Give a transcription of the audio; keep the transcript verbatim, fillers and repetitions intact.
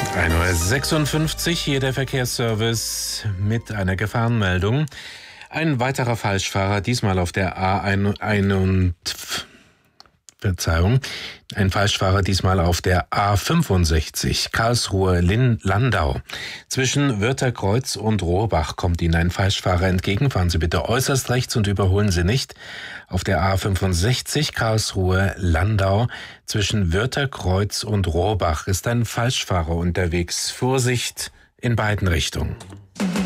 ein Uhr sechsundfünfzig, hier der Verkehrsservice mit einer Gefahrenmeldung. Ein weiterer Falschfahrer, diesmal auf der A eins, Verzeihung, ein Falschfahrer diesmal auf der A fünfundsechzig, Karlsruhe-Landau. Zwischen Wörtherkreuz und Rohrbach kommt Ihnen ein Falschfahrer entgegen. Fahren Sie bitte äußerst rechts und überholen Sie nicht. Auf der A fünfundsechzig, Karlsruhe-Landau, zwischen Wörtherkreuz und Rohrbach ist ein Falschfahrer unterwegs. Vorsicht in beiden Richtungen.